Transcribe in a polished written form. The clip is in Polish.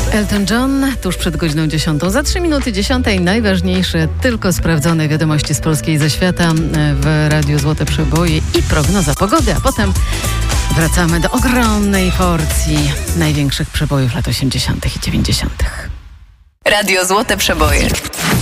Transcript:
Elton John, tuż przed godziną 10. Za 3 minuty 10. Najważniejsze, tylko sprawdzone wiadomości z Polski i ze świata w Radiu Złote Przeboje i prognoza pogody, a potem wracamy do ogromnej porcji największych przebojów lat 80. i 90. Radio Złote Przeboje.